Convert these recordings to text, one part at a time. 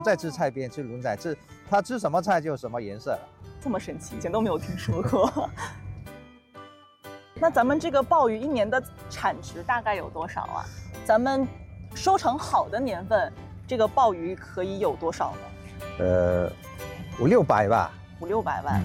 在吃菜边吃轮仔，它吃什么菜就什么颜色了。 这么神奇，以前都没有听说过。那咱们这个鲍鱼一年的产值大概有多少啊？咱们收成好的年份，这个鲍鱼可以有多少呢 ？500-600吧。 500-600万。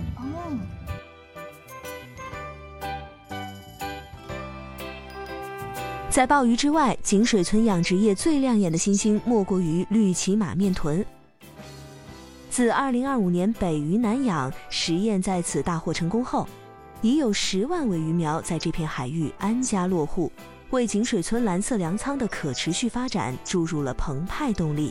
在鲍鱼之外，井水村养殖业最亮眼的新星莫过于绿鳍马面豚。自2025年北鱼南养实验在此大获成功后，已有10万尾鱼苗在这片海域安家落户，为井水村蓝色粮仓的可持续发展注入了澎湃动力。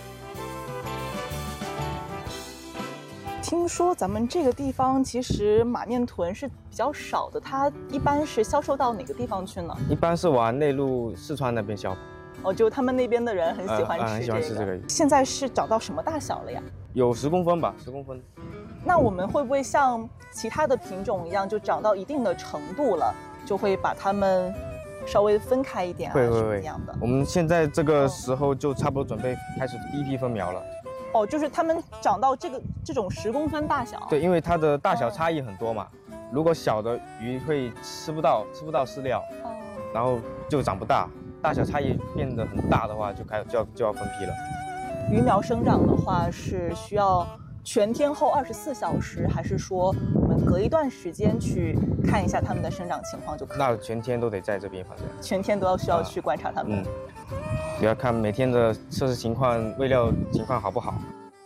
听说咱们这个地方其实马面豚是比较少的，它一般是销售到哪个地方去呢？ 一般是往内陆四川那边销。 就他们那边的人很喜欢吃很喜欢吃这个。 现在是长到什么大小了呀？ 有10公分吧，10公分。 那我们会不会像其他的品种一样，就长到一定的程度了，就会把它们稍微分开一点啊？ 会什么样的？ 我们现在这个时候就差不多准备开始第一批分苗了。 就是它们长到这种10公分大小。 对，因为它的大小差异很多嘛。如果小的鱼会吃不到饲料，然后就长不大。大小差异变得很大的话，就要分批了。 鱼苗生长的话是需要全天候24小时，还是说我们隔一段时间去看一下它们的生长情况就可以？ 那全天都得在这边，反正全天都需要去观察它们。 也要看每天的测试情况、喂料情况好不好。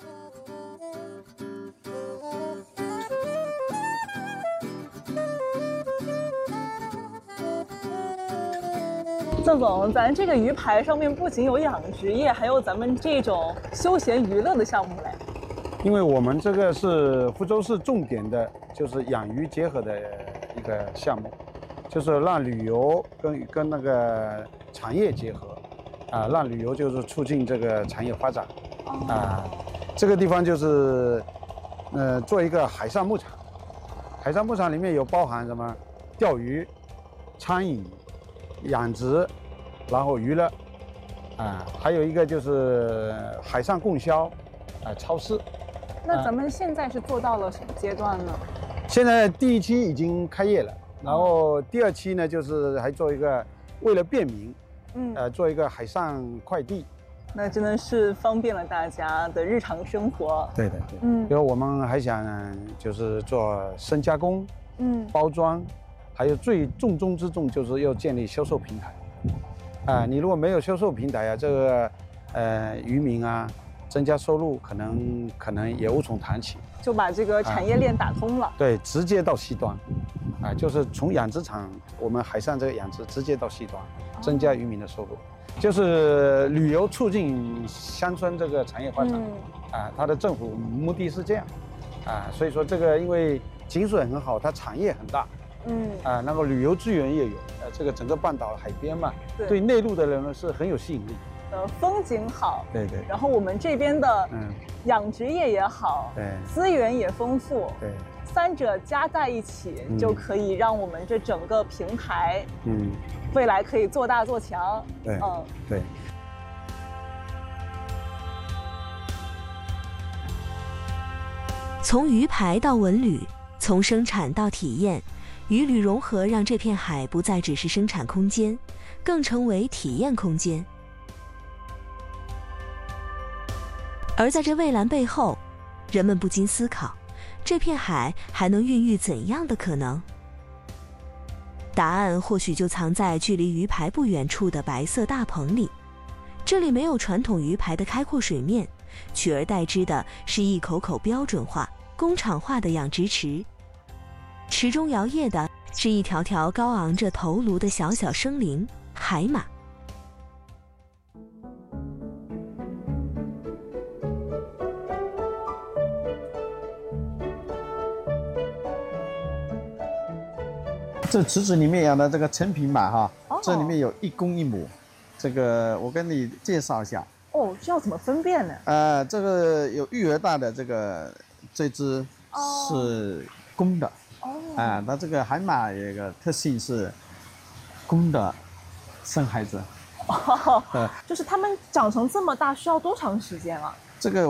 郑总，咱这个鱼排上面不仅有养殖业，还有咱们这种休闲娱乐的项目嘞。 因为我们这个是福州市重点的，就是养鱼结合的一个项目，就是让旅游跟那个产业结合，让旅游就是促进这个产业发展，这个地方就是做一个海上牧场，海上牧场里面有包含什么钓鱼、餐饮、养殖，然后娱乐，还有一个就是海上供销，超市。 那咱们现在是做到了什么阶段呢？ 现在第1期已经开业了，然后第2期呢，就是还做一个为了便民，做一个海上快递。 那真的是方便了大家的日常生活。 对的，对。因为我们还想就是做深加工，包装，还有最重中之重就是要建立销售平台。你如果没有销售平台啊，这个渔民啊，增加收入可能也无从谈起。 就把这个产业链打通了。 对，直接到西端，就是从养殖场，我们海上这个养殖直接到西端，增加渔民的收入。就是旅游促进乡村这个产业发展，它的政府目的是这样，所以说这个因为井水很好，它产业很大，那个旅游资源也有，这个整个半岛海边嘛，对内陆的人呢是很有吸引力。 风景好， 对。 然后我们这边的养殖业也好，资源也丰富，三者加在一起，就可以让我们这整个平台，未来可以做大做强。 对。 从鱼排到文旅，从生产到体验，鱼旅融合让这片海不再只是生产空间，更成为体验空间。而在这蔚蓝背后，人们不禁思考，这片海还能孕育怎样的可能？答案或许就藏在距离鱼排不远处的白色大棚里。这里没有传统鱼排的开阔水面，取而代之的是一口口标准化、工厂化的养殖池。池中摇曳的是一条条高昂着头颅的小小生灵——海马。 这池子里面养的这个成品马哈，这里面有1公1母，这个我跟你介绍一下。 这要怎么分辨呢？ 这个有育儿大的这只是公的，它这个海马有一个特性是公的生孩子。 就是它们长成这么大需要多长时间啊？ 这个